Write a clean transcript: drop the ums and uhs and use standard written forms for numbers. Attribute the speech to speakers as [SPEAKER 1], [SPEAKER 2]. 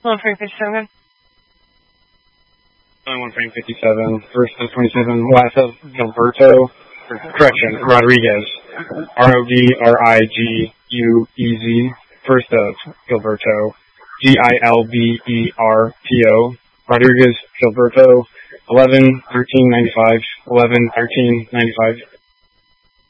[SPEAKER 1] 1 frame 57.
[SPEAKER 2] 1 frame 57. First of 27. Last of Gilberto. Correction, Rodriguez. Rodriguez. First of Gilberto. Gilberto. Rodriguez Gilberto. 11-13-95. 11-13-95.